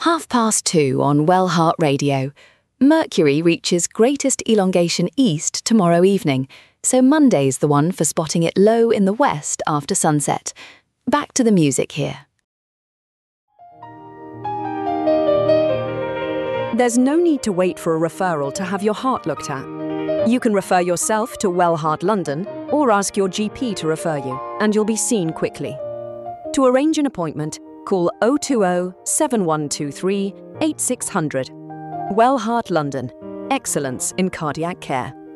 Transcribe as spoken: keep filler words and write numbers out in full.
Half past two on Wellheart Radio. Mercury reaches greatest elongation east tomorrow evening, so Monday's the one for spotting it low in the west after sunset. Back to the music here. There's no need to wait for a referral to have your heart looked at. You can refer yourself to Wellheart London or ask your G P to refer you, and you'll be seen quickly. To arrange an appointment, call oh two oh, seven one two three, eight six zero zero. Wellheart London. Excellence in cardiac care.